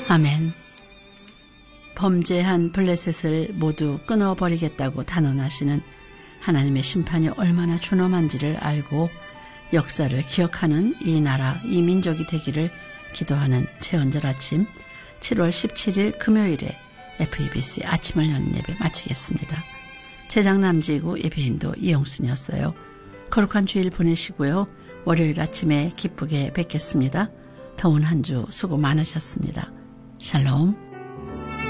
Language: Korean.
아멘. 범죄한 블레셋을 모두 끊어버리겠다고 단언하시는 하나님의 심판이 얼마나 준엄한지를 알고 역사를 기억하는 이 나라, 이 민족이 되기를 기도하는 최원절 아침 7월 17일 금요일에 FEBC 아침을 여는 예배 마치겠습니다. 제작남지구 예배인도 이영순이었어요. 거룩한 주일 보내시고요. 월요일 아침에 기쁘게 뵙겠습니다. 더운 한 주 수고 많으셨습니다. 샬롬.